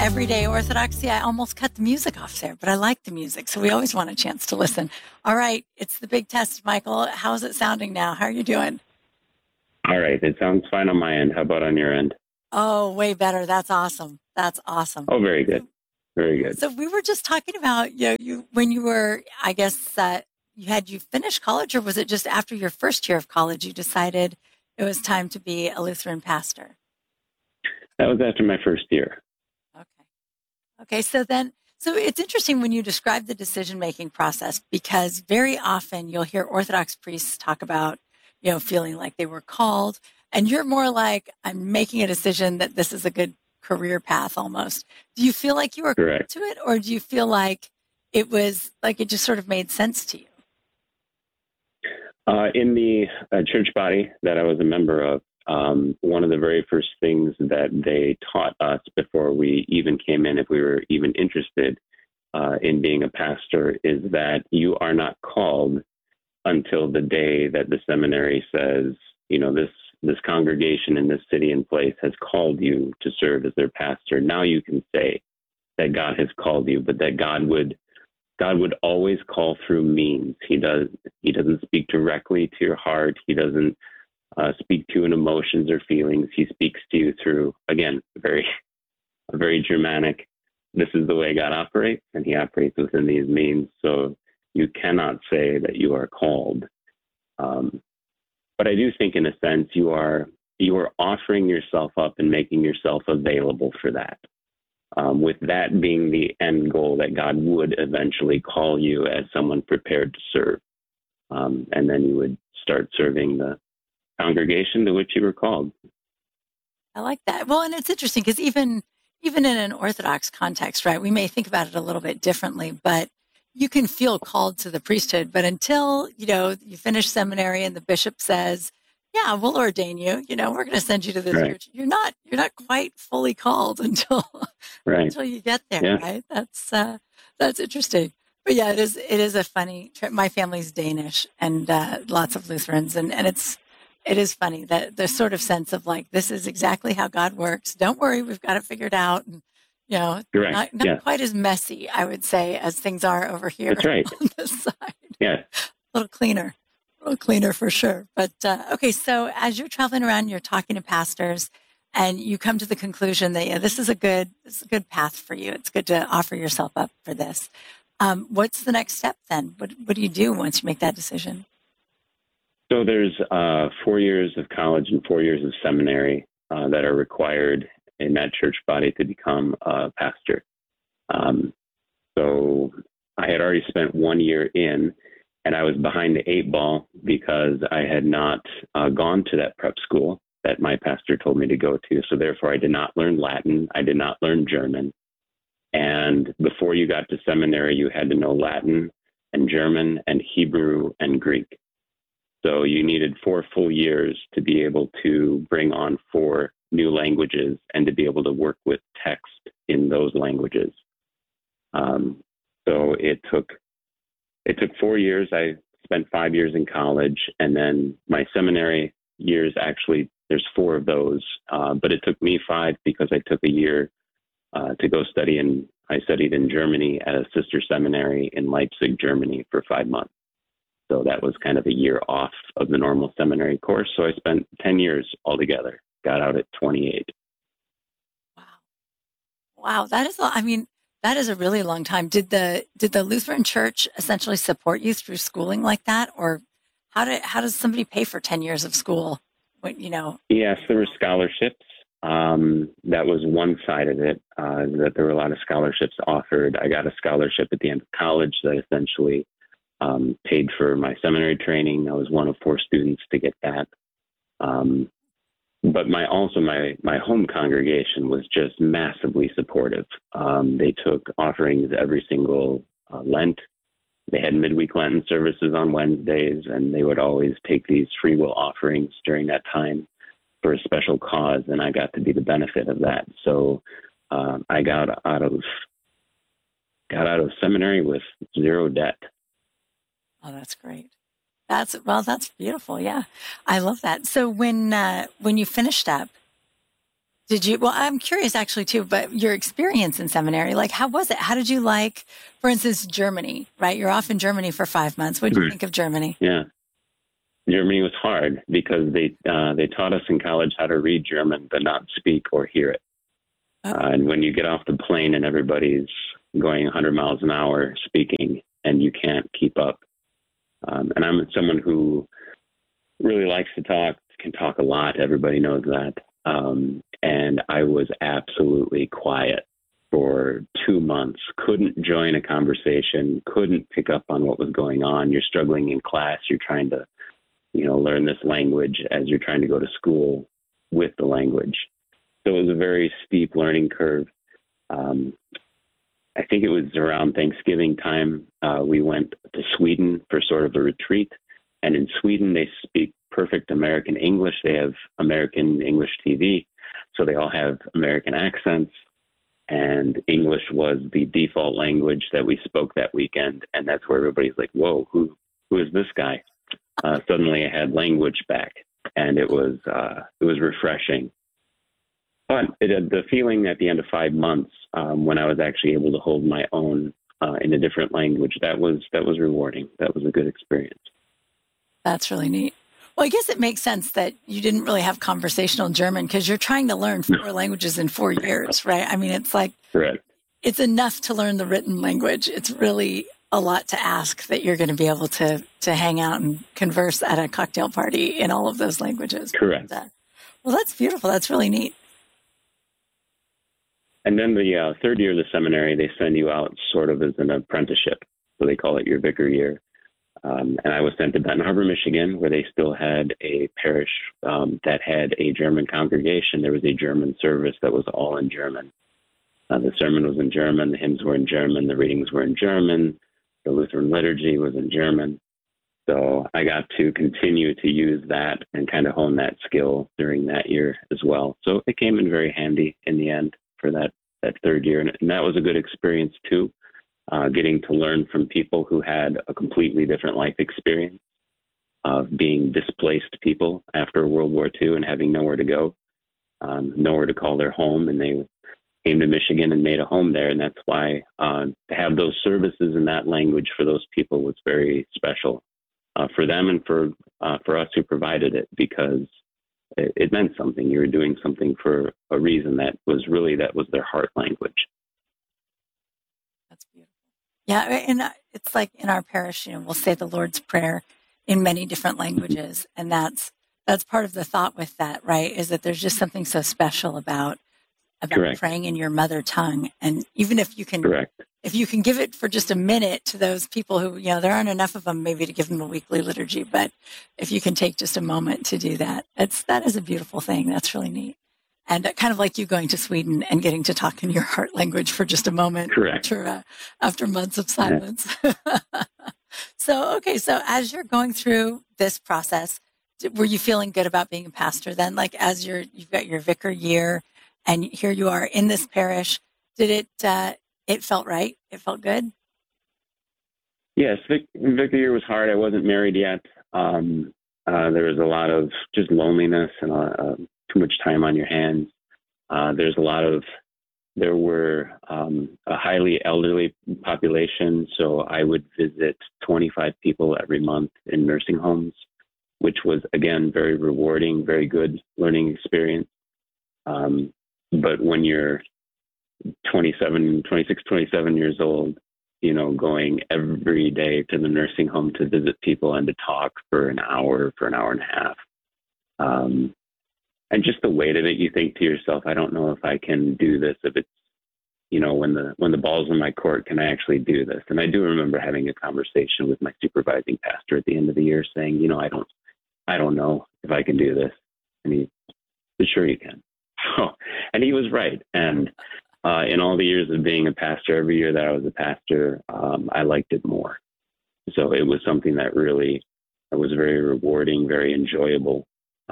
Everyday Orthodoxy. I almost cut the music off there, but I like the music, so we always want a chance to listen. All right, it's the big test, Michael. How's it sounding now? How are you doing? All right. It sounds fine on my end. How about on your end? Oh, way better. That's awesome. That's awesome. Oh, very good. Very good. So we were just talking about, you when you were, I guess, you finished college, or was it just after your first year of college you decided it was time to be a Lutheran pastor? That was after my first year. Okay. Okay. So it's interesting when you describe the decision-making process, because very often you'll hear Orthodox priests talk about, feeling like they were called, and you're more like, I'm making a decision that this is a good career path almost. Do you feel like you were called Correct. to it, or do you feel like it was like it just sort of made sense to you? In the church body that I was a member of, one of the very first things that they taught us before we even came in, if we were even interested in being a pastor, is that you are not called until the day that the seminary says, this congregation in this city and place has called you to serve as their pastor. Now you can say that God has called you, but that God would always call through means. He doesn't speak directly to your heart. He doesn't speak to you in emotions or feelings. He speaks to you through, again, a very Germanic. This is the way God operates, and He operates within these means. So you cannot say that you are called. But I do think, in a sense, you are offering yourself up and making yourself available for that. With that being the end goal, that God would eventually call you as someone prepared to serve. And then you would start serving the congregation to which you were called. I like that. Well, and it's interesting because even in an Orthodox context, right, we may think about it a little bit differently, but you can feel called to the priesthood. But until, you finish seminary and the bishop says, yeah, we'll ordain you, we're going to send you to this Right. church. You're not quite fully called until Right. until you get there, Yeah. right? That's interesting. But yeah, it is a funny trip. My family's Danish, and lots of Lutherans, and it is funny that the sort of sense of like, this is exactly how God works. Don't worry, we've got it figured out. And, Correct. not Yeah. quite as messy, I would say, as things are over here That's right. on this side. Yeah. A little cleaner for sure. But okay, so as you're traveling around, you're talking to pastors, and you come to the conclusion that, yeah, this is a good path for you. It's good to offer yourself up for this. What's the next step then? What do you do once you make that decision? So there's 4 years of college and 4 years of seminary that are required in that church body to become a pastor. Um, so I had already spent 1 year in, and I was behind the eight ball because I had not gone to that prep school that my pastor told me to go to. So therefore, I did not learn Latin. I did not learn German. And before you got to seminary, you had to know Latin and German and Hebrew and Greek. So you needed 4 full years to be able to bring on 4 new languages and to be able to work with text in those languages. So it took 4 years. I spent 5 years in college, and then my seminary years, actually, there's 4 of those, but it took me 5 because I took a year to go study, and I studied in Germany at a sister seminary in Leipzig, Germany for 5 months. So that was kind of a year off of the normal seminary course. So I spent 10 years altogether, got out at 28. Wow. Wow, that is a really long time. Did the Lutheran Church essentially support you through schooling like that, or how does somebody pay for 10 years of school when? Yes, there were scholarships. That was one side of it, that there were a lot of scholarships offered. I got a scholarship at the end of college that essentially paid for my seminary training. I was one of 4 students to get that. But my home congregation was just massively supportive. They took offerings every single Lent. They had midweek Lenten services on Wednesdays, and they would always take these free will offerings during that time for a special cause, and I got to be the benefit of that. So I got out of seminary with 0 debt. Oh, that's great. That's beautiful. Yeah, I love that. So when you finished up, Did you, well, I'm curious actually too, but your experience in seminary, like how was it? How did you like, for instance, Germany, right? You're off in Germany for 5 months. What did you think of Germany? Yeah. Germany was hard because they taught us in college how to read German but not speak or hear it. Oh, And when you get off the plane and everybody's going 100 miles an hour speaking and you can't keep up. And I'm someone who really likes to talk, can talk a lot. Everybody knows that. And I was absolutely quiet for 2 months, couldn't join a conversation, couldn't pick up on what was going on. You're struggling in class. You're trying to, learn this language as you're trying to go to school with the language. So it was a very steep learning curve. I think it was around Thanksgiving time. We went to Sweden for sort of a retreat. And in Sweden, they speak perfect American English. They have American English TV. So they all have American accents. And English was the default language that we spoke that weekend. And that's where everybody's like, whoa, who is this guy? Suddenly I had language back. And it was refreshing. But the feeling at the end of 5 months, when I was actually able to hold my own in a different language, that was rewarding. That was a good experience. that's really neat. Well, I guess it makes sense that you didn't really have conversational German because you're trying to learn 4 languages in 4 years, right? I mean, it's like, Correct. it's enough to learn the written language. It's really a lot to ask that you're going to be able to hang out and converse at a cocktail party in all of those languages. Correct. Well, that's beautiful. That's really neat. And then the third year of the seminary, they send you out sort of as an apprenticeship. So they call it your vicar year. And I was sent to Benton Harbor, Michigan, where they still had a parish that had a German congregation. There was a German service that was all in German. The sermon was in German. The hymns were in German. The readings were in German. The Lutheran liturgy was in German. So I got to continue to use that and kind of hone that skill during that year as well. So it came in very handy in the end for that third year. And that was a good experience too. Getting to learn from people who had a completely different life experience of being displaced people after World War II and having nowhere to go, nowhere to call their home. And they came to Michigan and made a home there. And that's why to have those services in that language for those people was very special for them and for us who provided it, because it meant something. You were doing something for a reason that was their heart language. That's beautiful. Yeah, and it's like in our parish, we'll say the Lord's Prayer in many different languages, and that's part of the thought with that, right? Is that there's just something so special about Correct. praying in your mother tongue, and even if you can, Correct. if you can give it for just a minute to those people who, there aren't enough of them maybe to give them a weekly liturgy, but if you can take just a moment to do that, that is a beautiful thing. That's really neat. And kind of like you going to Sweden and getting to talk in your heart language for just a moment. Correct. After months of silence. Yeah. So as you're going through this process, were you feeling good about being a pastor then? Like as you've got your vicar year and here you are in this parish, did it felt right? It felt good? Yes, vicar year was hard. I wasn't married yet. There was a lot of just loneliness and too much time on your hands. There were a highly elderly population, so I would visit 25 people every month in nursing homes, which was, again, very rewarding, very good learning experience. But when you're 26, 27 years old, going every day to the nursing home to visit people and to talk for an hour and a half. And just the weight of it, you think to yourself, I don't know if I can do this. If it's, when the ball's in my court, can I actually do this? And I do remember having a conversation with my supervising pastor at the end of the year saying, I don't know if I can do this. And he said, sure you can. And he was right. And in all the years of being a pastor, every year that I was a pastor, I liked it more. So it was something that really was very rewarding, very enjoyable.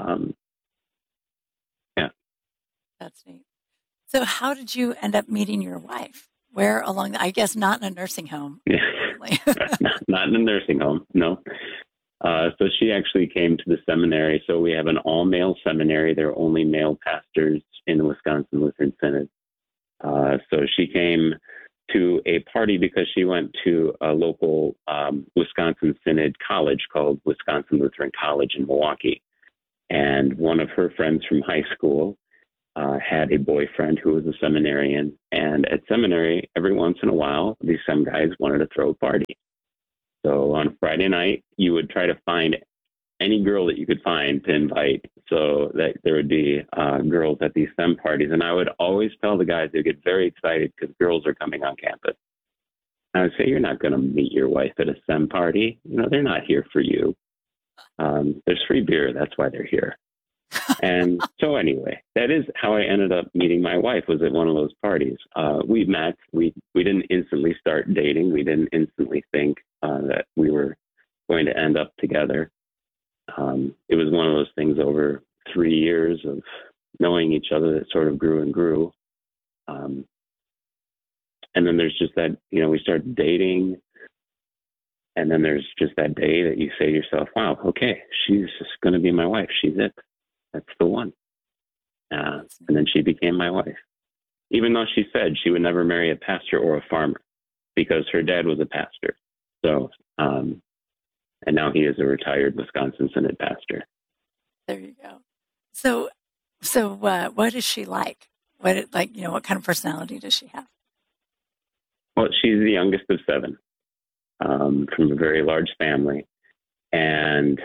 Yeah. That's neat. So how did you end up meeting your wife? Where along I guess not in a nursing home. Yeah. not in a nursing home, no. So she actually came to the seminary. So we have an all-male seminary. There are only male pastors in the Wisconsin Lutheran Synod. So she came to a party because she went to a local Wisconsin Synod college called Wisconsin Lutheran College in Milwaukee. And one of her friends from high school had a boyfriend who was a seminarian. And at seminary, every once in a while, these some guys wanted to throw a party. So on Friday night, you would try to find any girl that you could find to invite so that there would be girls at these STEM parties. And I would always tell the guys, they get very excited because girls are coming on campus. I would say, you're not going to meet your wife at a STEM party. You know, they're not here for you. There's free beer. That's why they're here. And so anyway, that is how I ended up meeting my wife, was at one of those parties. We met. We didn't instantly start dating. We didn't instantly think that we were going to end up together. It was one of those things over 3 years of knowing each other that sort of grew and grew. And then there's just that, you know, we started dating. And then there's just that day that you say to yourself, wow, okay, she's just going to be my wife. She's it. That's the one. And then she became my wife, even though she said she would never marry a pastor or a farmer because her dad was a pastor. So, and now he is a retired Wisconsin Synod pastor. There you go. So what is she like? What kind of personality does she have? Well, she's the youngest of 7, from a very large family. And,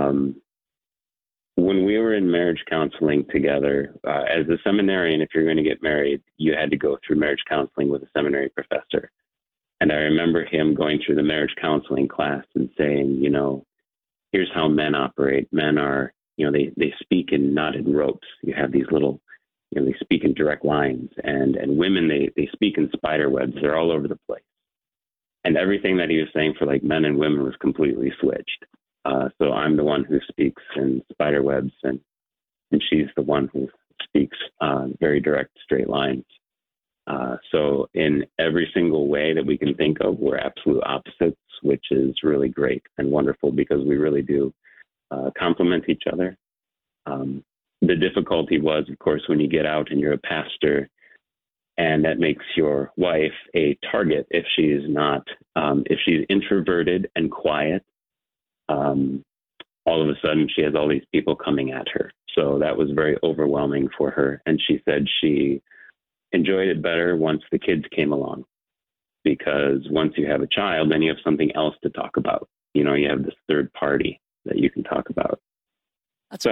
when we were in marriage counseling together, as a seminarian, if you're going to get married, you had to go through marriage counseling with a seminary professor. And I remember him going through the marriage counseling class and saying, you know, here's how men operate. Men are, you know, they speak in knotted ropes. You have these little, you know, they speak in direct lines. And women, they speak in spider webs. They're all over the place. And everything that he was saying for like men and women was completely switched. So I'm the one who speaks in spider webs, and she's the one who speaks very direct, straight lines. So in every single way that we can think of, we're absolute opposites, which is really great and wonderful because we really do complement each other. The difficulty was, of course, when you get out and you're a pastor, and that makes your wife a target if she's not, if she's introverted and quiet. All of a sudden she has all these people coming at her. So that was very overwhelming for her. And she said she enjoyed it better once the kids came along, because once you have a child, then you have something else to talk about. You know, you have this third party that you can talk about. That's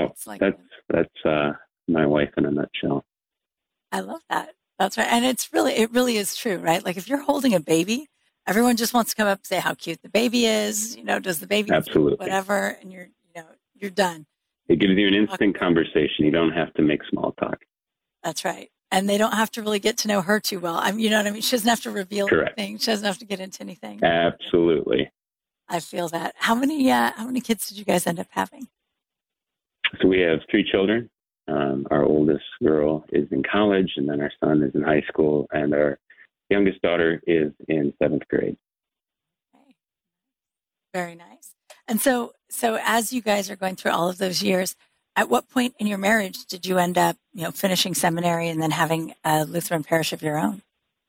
my wife in a nutshell. I love that. That's right. And it really is true, right? Like if you're holding a baby, everyone just wants to come up and say how cute the baby is. You know, does the baby Absolutely. whatever, and you're done. It gives you an instant conversation. You don't have to make small talk. That's right. And they don't have to really get to know her too well. You know what I mean? She doesn't have to reveal anything. She doesn't have to get into anything. Absolutely. I feel that. How many kids did you guys end up having? So we have 3 children. Our oldest girl is in college, and then our son is in high school, and our youngest daughter is in 7th grade. Okay. Very nice. And so as you guys are going through all of those years, at what point in your marriage did you end up, finishing seminary and then having a Lutheran parish of your own?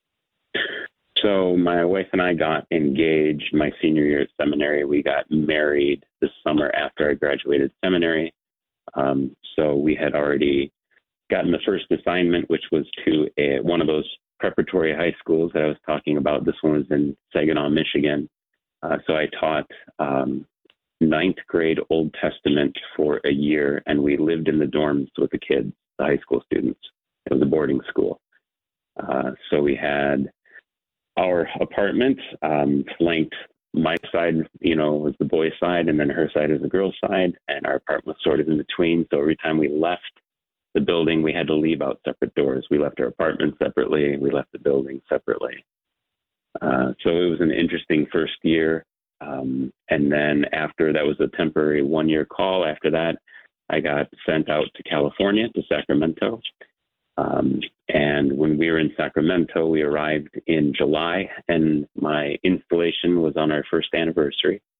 So my wife and I got engaged my senior year at seminary. We got married the summer after I graduated seminary. So we had already gotten the first assignment, which was to one of those preparatory high schools that I was talking about. This one was in Saginaw, Michigan. So I taught 9th grade Old Testament for a year, and we lived in the dorms with the kids, the high school students. It was a boarding school. So we had our apartment flanked. My side, was the boys' side, and then her side is the girls' side, and our apartment was sort of in between. So every time we left the building, we had to leave out separate doors. We left our apartment separately. We left the building separately. So it was an interesting first year. And then after that was a temporary 1-year call. After that, I got sent out to California, to Sacramento. And when we were in Sacramento, we arrived in July, and my installation was on our first anniversary.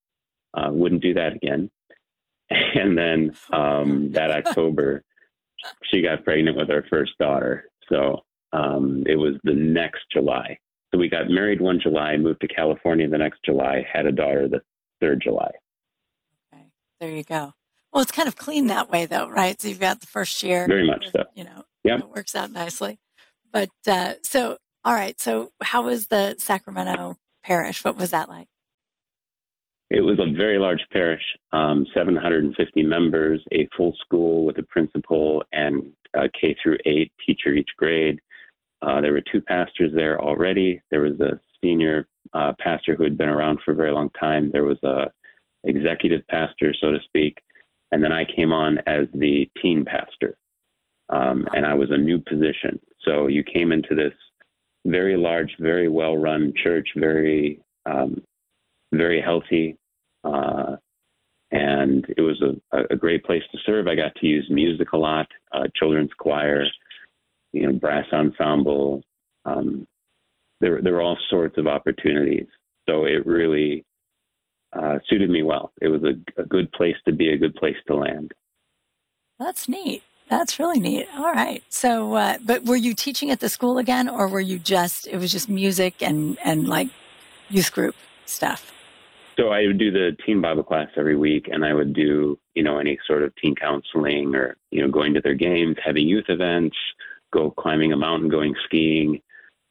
Wouldn't do that again. And then that October, she got pregnant with our first daughter. So it was the next July. So we got married one July, moved to California the next July, had a daughter the third July. Okay, there you go. Well, it's kind of clean that way, though, right? So you've got the first year. Very much so. Yeah, it works out nicely. But so, all right. So how was the Sacramento parish? What was that like? It was a very large parish, 750 members, a full school with a principal and a K through 8 teacher each grade. There were 2 pastors there already. There was a senior pastor who had been around for a very long time. There was a executive pastor, so to speak. And then I came on as the teen pastor. And I was a new position. So you came into this very large, very well-run church, very healthy. And it was a great place to serve. I got to use music a lot, children's choir, brass ensemble. There were all sorts of opportunities. So it really suited me well. It was a good place to be, a good place to land. That's neat. That's really neat. All right. So, but were you teaching at the school again, or were you it was just music and like youth group stuff? So I would do the teen Bible class every week, and I would do, any sort of teen counseling or, going to their games, having youth events, go climbing a mountain, going skiing,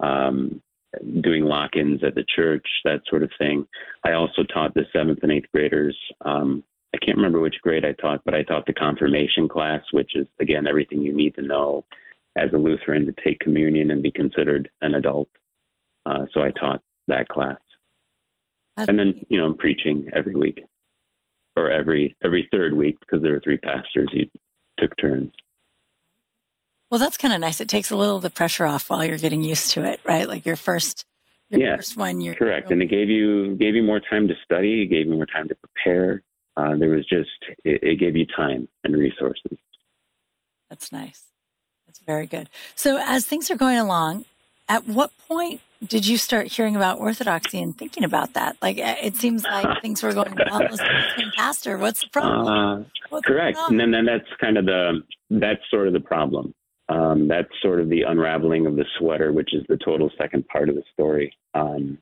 doing lock-ins at the church, that sort of thing. I also taught the 7th and 8th graders. I can't remember which grade I taught, but I taught the confirmation class, which is, again, everything you need to know as a Lutheran to take communion and be considered an adult. So I taught that class. And then, I'm preaching every week or every third week because there were 3 pastors. You took turns. Well, that's kind of nice. It takes a little of the pressure off while you're getting used to it, right? Like your first one. You're correct. And it gave you more time to study. It gave you more time to prepare. There was it gave you time and resources. That's nice. That's very good. So as things are going along, at what point did you start hearing about Orthodoxy and thinking about that? Like, it seems like things were going well as a pastor. What's the problem? Correct. And then that's kind of that's sort of the problem. That's sort of the unraveling of the sweater, which is the total second part of the story. And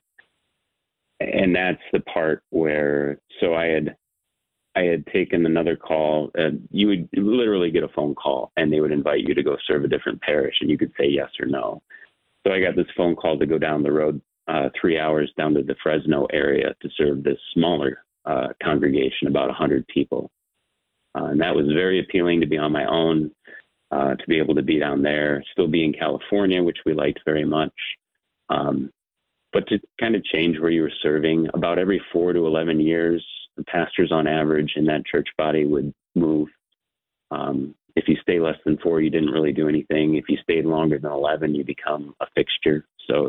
that's the part where, so I had taken another call. You would literally get a phone call and they would invite you to go serve a different parish and you could say yes or no. So I got this phone call to go down the road 3 hours down to the Fresno area to serve this smaller congregation, about 100 people. And that was very appealing to be on my own, to be able to be down there, still be in California, which we liked very much. But to kind of change where you were serving, about every 4 to 11 years, the pastors on average in that church body would move. If you stay less than 4, you didn't really do anything. If you stayed longer than 11, you become a fixture. So,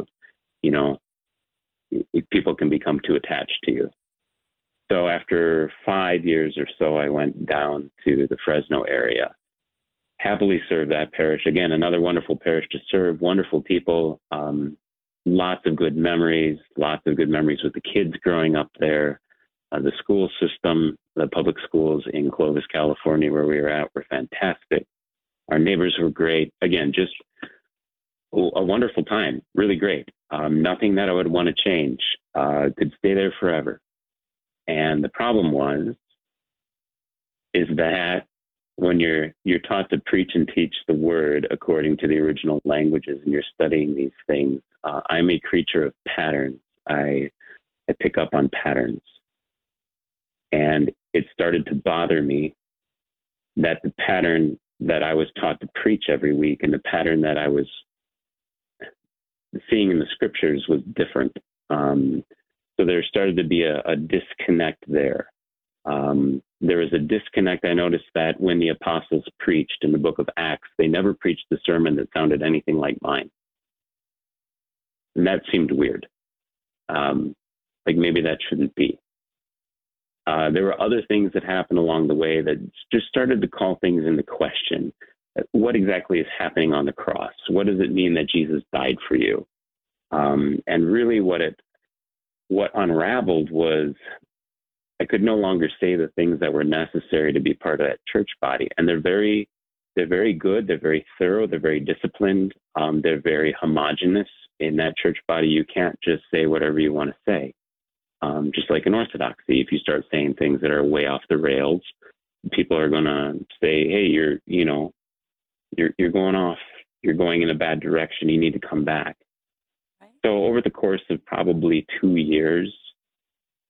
people can become too attached to you. So after 5 years or so, I went down to the Fresno area, happily served that parish. Again, another wonderful parish to serve, wonderful people, lots of good memories with the kids growing up there. The school system, the public schools in Clovis, California, where we were at, were fantastic. Our neighbors were great. Again, just a wonderful time, really great. Nothing that I would want to change. Could stay there forever. And the problem is that when you're taught to preach and teach the word according to the original languages and you're studying these things, I'm a creature of patterns. I pick up on patterns. And it started to bother me that the pattern that I was taught to preach every week and the pattern that I was seeing in the scriptures was different. So there started to be a disconnect there. There was a disconnect. I noticed that when the apostles preached in the book of Acts, they never preached the sermon that sounded anything like mine. And that seemed weird. Like maybe that shouldn't be. There were other things that happened along the way that just started to call things into question. What exactly is happening on the cross? What does it mean that Jesus died for you? And really what unraveled was I could no longer say the things that were necessary to be part of that church body. And they're very good. They're very thorough. They're very disciplined. They're very homogenous in that church body. You can't just say whatever you want to say. Just like in Orthodoxy, if you start saying things that are way off the rails, people are going to say, "Hey, you're going off. You're going in a bad direction. You need to come back." Right. So over the course of probably 2 years,